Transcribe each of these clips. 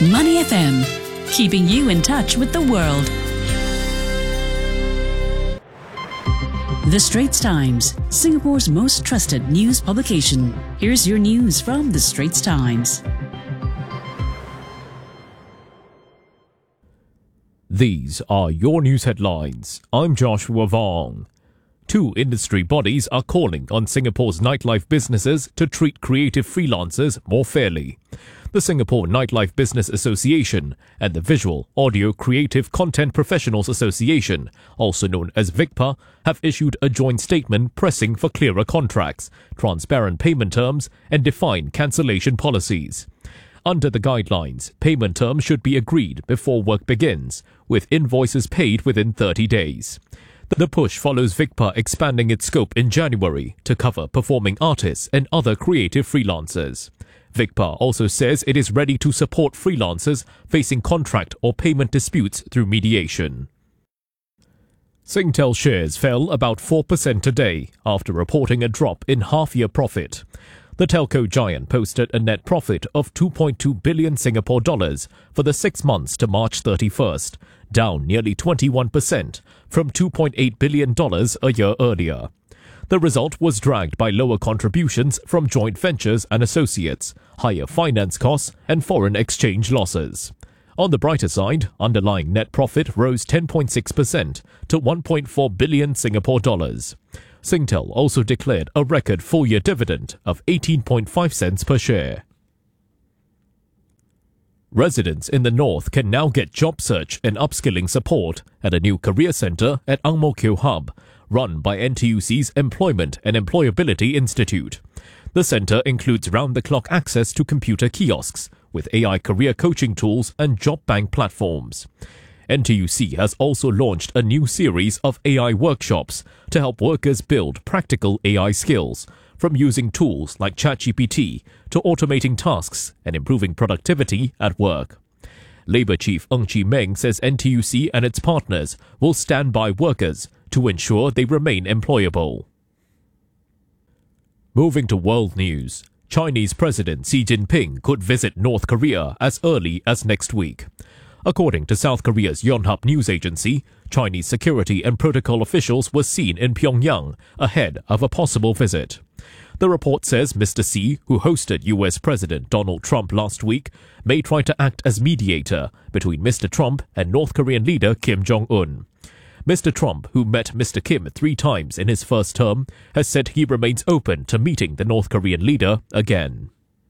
Money FM, keeping you in touch with the world. The Straits Times, Singapore's most trusted news publication. Here's your news from The Straits Times. These are your news headlines. I'm Joshua Vong. Two industry bodies are calling on Singapore's nightlife businesses to treat creative freelancers more fairly. The Singapore Nightlife Business Association and the Visual Audio Creative Content Professionals Association, also known as VICPA, have issued a joint statement pressing for clearer contracts, transparent payment terms, and defined cancellation policies. Under the guidelines, payment terms should be agreed before work begins, with invoices paid within 30 days. The push follows VICPA expanding its scope in January to cover performing artists and other creative freelancers. VICPA also says it is ready to support freelancers facing contract or payment disputes through mediation. Singtel shares fell about 4% today after reporting a drop in half-year profit. The telco giant posted a net profit of 2.2 billion Singapore dollars for the 6 months to March 31st, down nearly 21% from $2.8 billion a year earlier. The result was dragged by lower contributions from joint ventures and associates, higher finance costs, and foreign exchange losses. On the brighter side, underlying net profit rose 10.6% to 1.4 billion Singapore dollars. Singtel also declared a record full-year dividend of 18.5 cents per share. Residents in the north can now get job search and upskilling support at a new career centre at Ang Mo Kio Hub, run by NTUC's Employment and Employability Institute. The centre includes round-the-clock access to computer kiosks, with AI career coaching tools and job bank platforms. NTUC has also launched a new series of AI workshops to help workers build practical AI skills, from using tools like ChatGPT to automating tasks and improving productivity at work. Labour Chief Ng Chee Meng says NTUC and its partners will stand by workers to ensure they remain employable. Moving to world news, Chinese President Xi Jinping could visit North Korea as early as next week. According to South Korea's Yonhap news agency, Chinese security and protocol officials were seen in Pyongyang ahead of a possible visit. The report says Mr. Xi, who hosted US President Donald Trump last week, may try to act as mediator between Mr. Trump and North Korean leader Kim Jong-un. Mr. Trump, who met Mr. Kim 3 times in his first term, has said he remains open to meeting the North Korean leader again.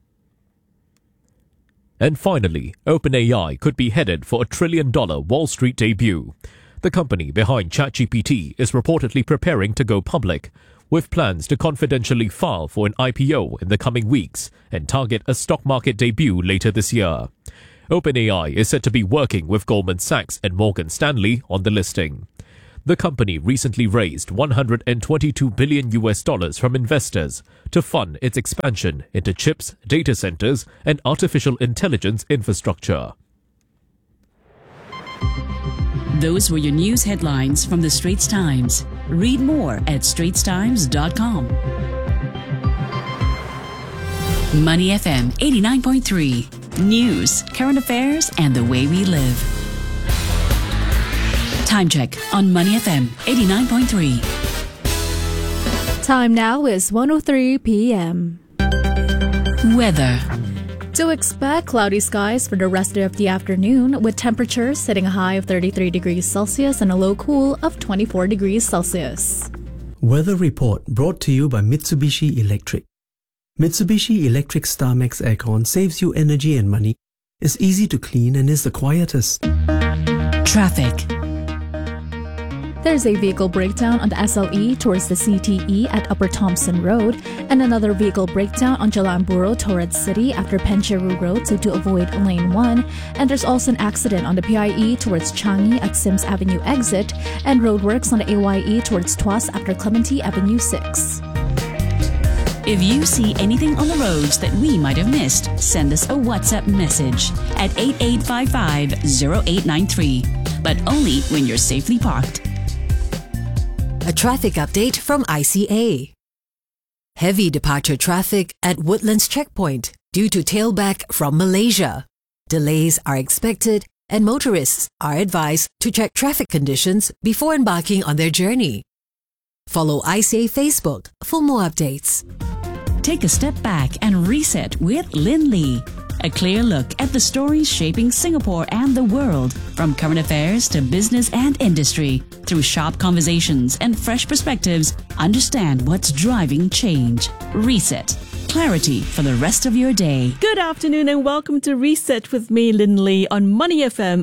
And finally, OpenAI could be headed for a $1 trillion Wall Street debut. The company behind ChatGPT is reportedly preparing to go public, with plans to confidentially file for an IPO in the coming weeks and target a stock market debut later this year. OpenAI is said to be working with Goldman Sachs and Morgan Stanley on the listing. The company recently raised $122 billion from investors to fund its expansion into chips, data centers, and artificial intelligence infrastructure. Those were your news headlines from The Straits Times. Read more at straitstimes.com. Money FM 89.3. News, current affairs, and the way we live. Time check on Money FM 89.3. Time now is 1:03 p.m. Weather. To expect cloudy skies for the rest of the afternoon, with temperatures setting a high of 33 degrees Celsius and a low cool of 24 degrees Celsius. Weather report brought to you by Mitsubishi Electric. Mitsubishi Electric StarMax Aircon saves you energy and money, is easy to clean, and is the quietest. Traffic. There's a vehicle breakdown on the SLE towards the CTE at Upper Thompson Road, and another vehicle breakdown on Jalamburo towards City after Pencheru Road, so to avoid Lane 1. And there's also an accident on the PIE towards Changi at Sims Avenue exit, and roadworks on the AYE towards Tuas after Clementi Avenue 6. If you see anything on the roads that we might have missed, send us a WhatsApp message at 8855-0893, but only when you're safely parked. A traffic update from ICA. Heavy departure traffic at Woodlands Checkpoint due to tailback from Malaysia. Delays are expected, and motorists are advised to check traffic conditions before embarking on their journey. Follow ICA Facebook for more updates. Take a step back and reset with Lin Lee. A clear look at the stories shaping Singapore and the world, from current affairs to business and industry. Through sharp conversations and fresh perspectives, understand what's driving change. Reset. Clarity for the rest of your day. Good afternoon and welcome to Reset with me, Lin Lee, on Money FM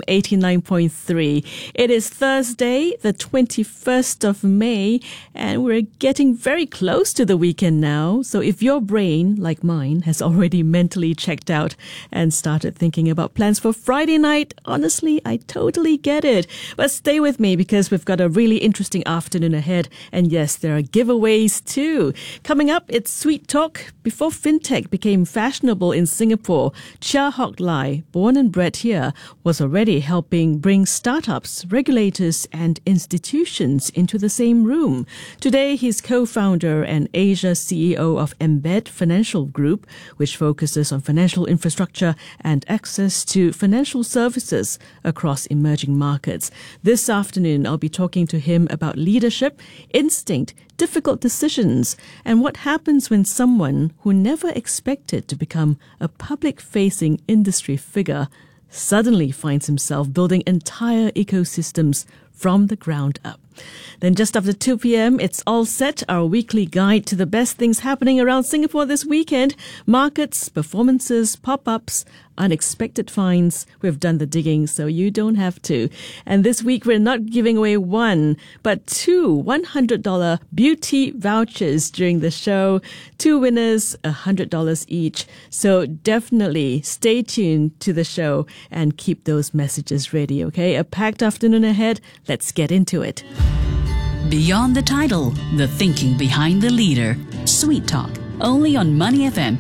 89.3. It is Thursday, the 21st of May, and we're getting very close to the weekend now. So if your brain, like mine, has already mentally checked out and started thinking about plans for Friday night, honestly, I totally get it. But stay with me because we've got a really interesting afternoon ahead. And yes, there are giveaways too. Coming up, it's Sweet Talk. Before fintech became fashionable in Singapore, Chia Hock Lai, born and bred here, was already helping bring startups, regulators and institutions into the same room. Today, he's co-founder and Asia CEO of Embed Financial Group, which focuses on financial infrastructure and access to financial services across emerging markets. This afternoon, I'll be talking to him about leadership, instinct, difficult decisions, and what happens when someone who never expected to become a public-facing industry figure suddenly finds himself building entire ecosystems from the ground up. Then just after 2 p.m, it's All Set, our weekly guide to the best things happening around Singapore this weekend. Markets, performances, pop-ups, unexpected finds. We've done the digging, so you don't have to. And this week, we're not giving away one, but two $100 beauty vouchers during the show. Two winners, $100 each. So definitely stay tuned to the show and keep those messages ready, okay? A packed afternoon ahead. Let's get into it. Beyond the title, the thinking behind the leader. Sweet Talk, only on Money FM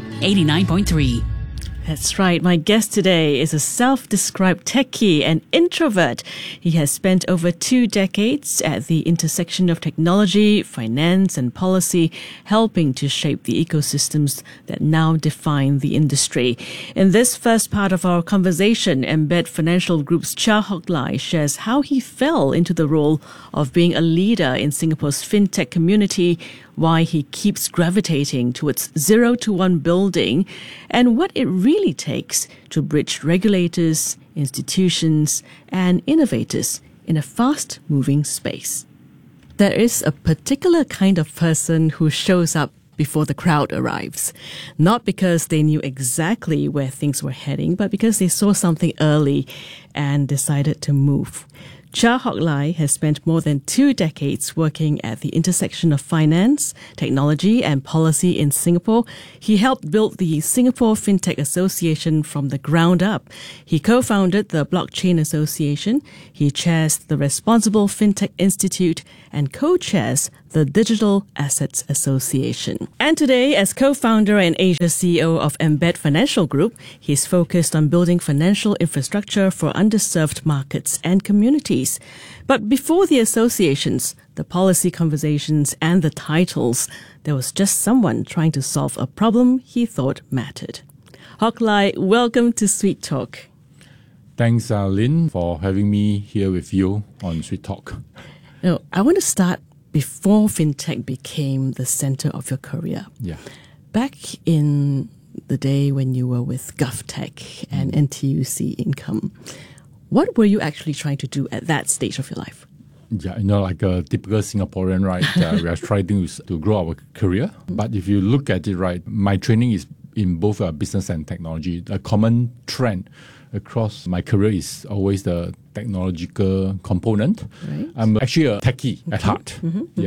89.3. That's right. My guest today is a self-described techie and introvert. He has spent over 2 decades at the intersection of technology, finance, and policy, helping to shape the ecosystems that now define the industry. In this first part of our conversation, Embed Financial Group's Chia Hock Lai shares how he fell into the role of being a leader in Singapore's fintech community, why he keeps gravitating towards 0 to 1 building, and what it really takes to bridge regulators, institutions, and innovators in a fast-moving space. There is a particular kind of person who shows up before the crowd arrives, not because they knew exactly where things were heading, but because they saw something early and decided to move. Chia Hock Lai has spent more than 2 decades working at the intersection of finance, technology, and policy in Singapore. He helped build the Singapore Fintech Association from the ground up. He co-founded the Blockchain Association. He chairs the Responsible Fintech Institute and co-chairs the Digital Assets Association. And today, as co-founder and Asia CEO of Embed Financial Group, he's focused on building financial infrastructure for underserved markets and communities. But before the associations, the policy conversations, and the titles, there was just someone trying to solve a problem he thought mattered. Hock Lai, welcome to Sweet Talk. Thanks, Lynn, for having me here with you on Sweet Talk. Now, I want to start before fintech became the center of your career. Yeah. Back in the day when you were with GovTech and NTUC Income, what were you actually trying to do at that stage of your life? Yeah, like a typical Singaporean, right? We are trying to grow our career. But if you look at it, right, my training is in both business and technology. A common trend across my career is always the technological component. Right. I'm actually a techie at heart.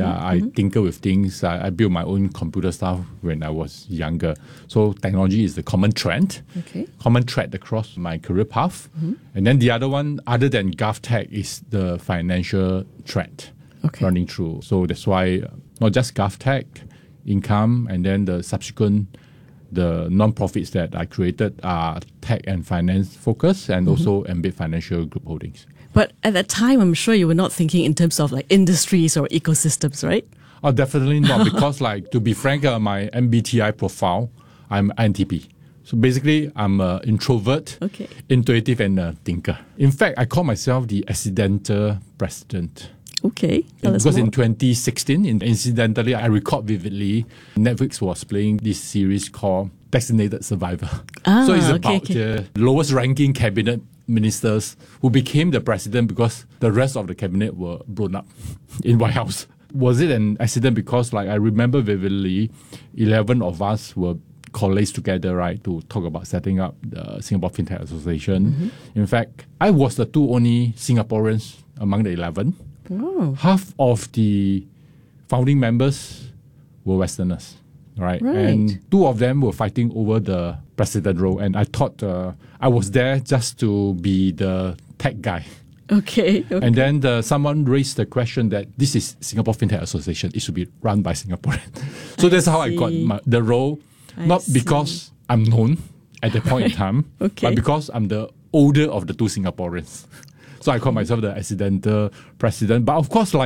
I tinker with things. I built my own computer stuff when I was younger. So technology is the common trend, common thread across my career path. And then the other one, other than GovTech, is the financial trend running through. So that's why not just GovTech, Income, and then the subsequent the non-profits that I created are tech and finance focused, and also Embed Financial Group Holdings. But at that time, I'm sure you were not thinking in terms of like industries or ecosystems, right? Oh, definitely not. Because to be frank, my MBTI profile, I'm INTP. So basically, I'm an introvert, intuitive, and a thinker. In fact, I call myself the accidental president. Okay. Because in 2016, incidentally, I recall vividly, Netflix was playing this series called Designated Survivor. So it's about the lowest ranking cabinet ministers who became the president because the rest of the cabinet were blown up in White House. Was it an accident? Because I remember vividly, 11 of us were coalesced together, right, to talk about setting up the Singapore FinTech Association. In fact, I was the two only Singaporeans among the 11. Wow. Half of the founding members were Westerners, right? And two of them were fighting over the president role. And I thought I was there just to be the tech guy. Okay. And then someone raised the question that this is Singapore FinTech Association. It should be run by Singaporeans. So that's how I got the role. Not because I'm known at that point in time, but because I'm the older of the two Singaporeans. So I call myself the accidental president. But of course,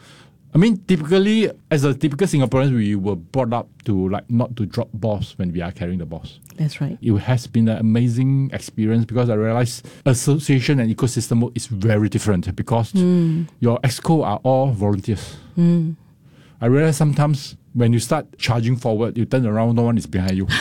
typically, as a typical Singaporean, we were brought up to not to drop balls when we are carrying the balls. That's right. It has been an amazing experience because I realized association and ecosystem is very different because your exco are all volunteers. I realize sometimes when you start charging forward, you turn around, no one is behind you.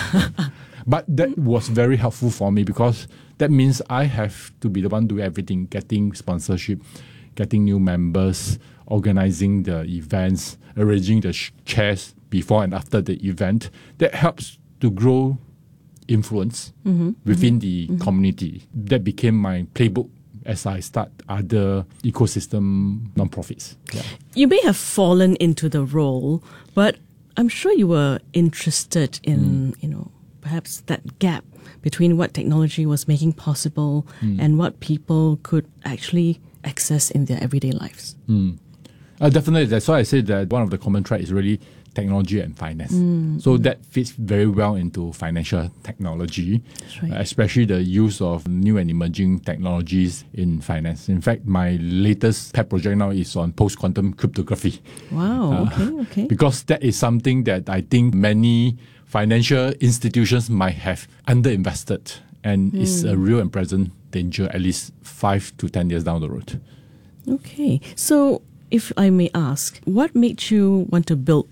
But that was very helpful for me because that means I have to be the one doing everything, getting sponsorship, getting new members, organizing the events, arranging the chairs before and after the event. That helps to grow influence within the community. That became my playbook as I start other ecosystem nonprofits. Yeah. You may have fallen into the role, but I'm sure you were interested in, perhaps that gap between what technology was making possible and what people could actually access in their everyday lives. Definitely. That's why I said that one of the common threads is really technology and finance. So that fits very well into financial technology, especially the use of new and emerging technologies in finance. In fact, my latest pet project now is on post-quantum cryptography. Wow, okay. Because that is something that I think many financial institutions might have underinvested and is a real and present danger at least 5 to 10 years down the road. Okay. So if I may ask, what made you want to build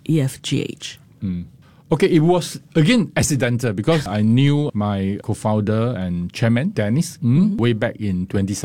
EFGH? Okay, it was, again, accidental because I knew my co-founder and chairman, Dennis, way back in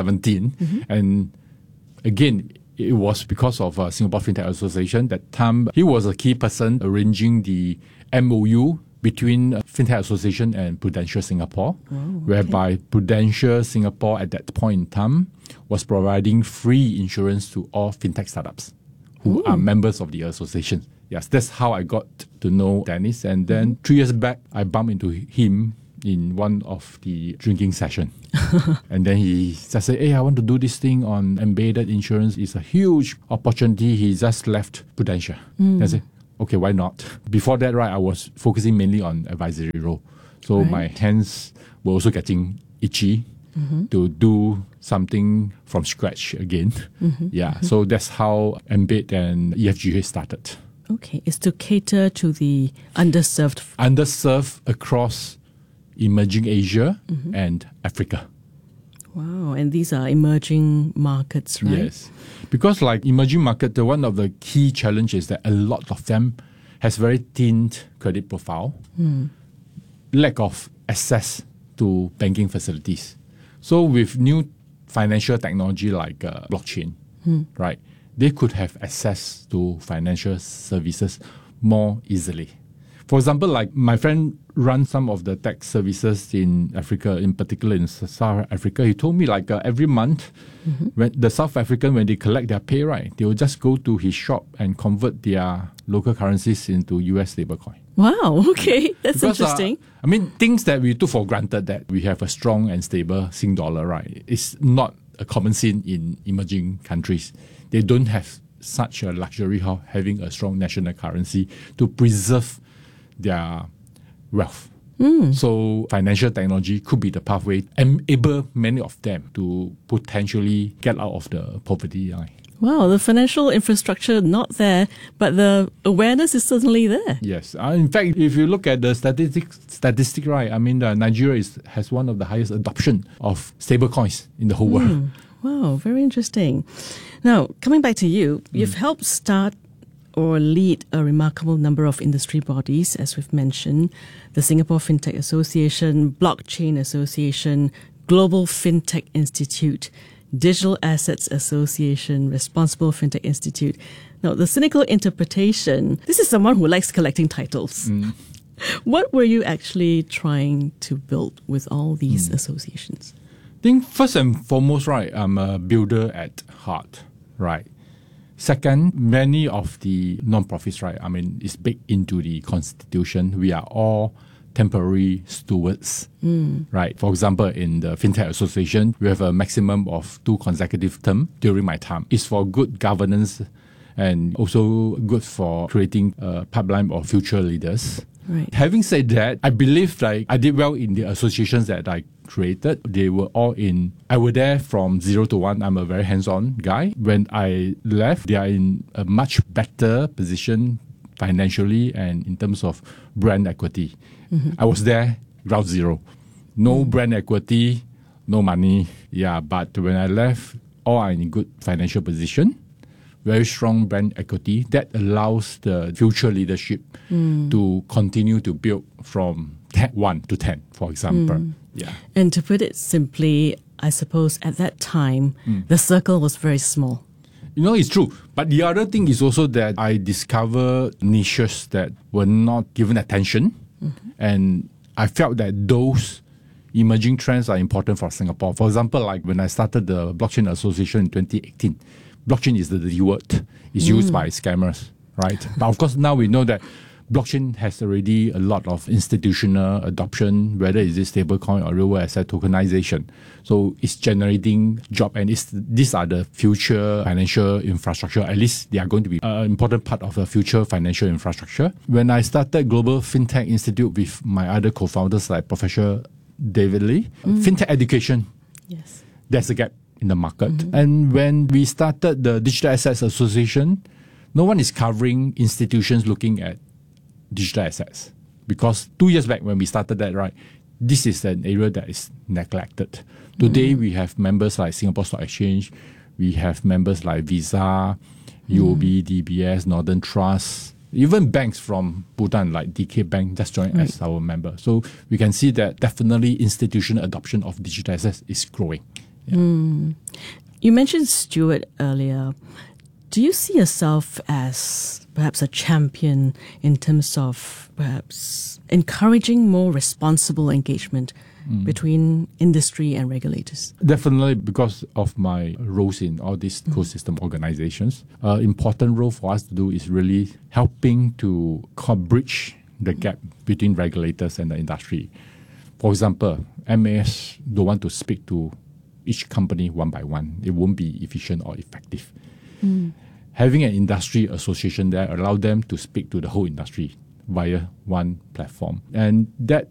2017. And again, it was because of Singapore FinTech Association. That time, he was a key person arranging the MOU between FinTech Association and Prudential Singapore, whereby Prudential Singapore at that point in time was providing free insurance to all FinTech startups who are members of the association. Yes, that's how I got to know Dennis. And then 3 years back, I bumped into him in one of the drinking session. And then he just said, hey, I want to do this thing on embedded insurance. It's a huge opportunity. He just left Prudential. I said, okay, why not? Before that, right, I was focusing mainly on advisory role. So my hands were also getting itchy to do something from scratch again. So that's how Embed and EFGH started. Okay, it's to cater to the underserved. Underserved across emerging Asia and Africa. Wow, and these are emerging markets, right? Yes, because emerging market, one of the key challenges is that a lot of them has very thin credit profile, lack of access to banking facilities. So with new financial technology like blockchain, right, they could have access to financial services more easily. For example, my friend runs some of the tech services in Africa, in particular in South Africa. He told me every month, when the South African, when they collect their pay, right, they will just go to his shop and convert their local currencies into US stablecoin. Wow, okay, that's interesting. Things that we took for granted that we have a strong and stable Sing dollar, right, it's not a common scene in emerging countries. They don't have such a luxury of having a strong national currency to preserve their wealth. So financial technology could be the pathway, enable many of them to potentially get out of the poverty line. Wow, the financial infrastructure not there, but the awareness is certainly there. Yes. In fact, if you look at the statistic, right, I mean, Nigeria has one of the highest adoption of stable coins in the whole world. Wow, very interesting. Now, coming back to you, you've helped start or lead a remarkable number of industry bodies, as we've mentioned, the Singapore FinTech Association, Blockchain Association, Global FinTech Institute, Digital Assets Association, Responsible FinTech Institute. Now, the cynical interpretation, this is someone who likes collecting titles. What were you actually trying to build with all these associations? I think first and foremost, right, I'm a builder at heart, right? Second, many of the non-profits, right, I mean, it's baked into the constitution. We are all temporary stewards, right? For example, in the FinTech Association, we have a maximum of 2 consecutive terms during my time. It's for good governance and also good for creating a pipeline of future leaders. Right. Having said that, I believe like I did well in the associations that I created. They were all I was there from 0 to 1. I'm a very hands-on guy. When I left, they are in a much better position financially and in terms of brand equity. I was there, ground zero. No brand equity, no money. Yeah, but when I left, all are in good financial position, very strong brand equity that allows the future leadership to continue to build from 1 to 10, for example. Yeah. And to put it simply, I suppose at that time, the circle was very small. You know, it's true. But the other thing is also that I discovered niches that were not given attention. And I felt that those emerging trends are important for Singapore. For example, like when I started the Blockchain Association in 2018, blockchain is the D word. It's used by scammers, right? But of course, now we know that blockchain has already a lot of institutional adoption, whether it's stablecoin or real-world asset tokenization. So it's generating job, and these are the future financial infrastructure. At least they are going to be an important part of the future financial infrastructure. When I started Global FinTech Institute with my other co-founders like Professor David Lee, FinTech education, yes, there's a gap in the market. And when we started the Digital Assets Association, no one is covering institutions looking at digital assets, because 2 years back when we started that, right, this is an area that is neglected. Today we have members like Singapore Stock Exchange, we have members like Visa, UOB, DBS, Northern Trust, even banks from Bhutan like DK Bank just joined as our member. So we can see that definitely institutional adoption of digital assets is growing. Yeah. You mentioned Stuart earlier. Do you see yourself as perhaps a champion in terms of perhaps encouraging more responsible engagement between industry and regulators? Definitely, because of my roles in all these ecosystem organizations. Important role for us to do is really helping to bridge the gap between regulators and the industry. For example, MAS don't want to speak to each company one by one. It won't be efficient or effective. Having an industry association there allow them to speak to the whole industry via one platform. And that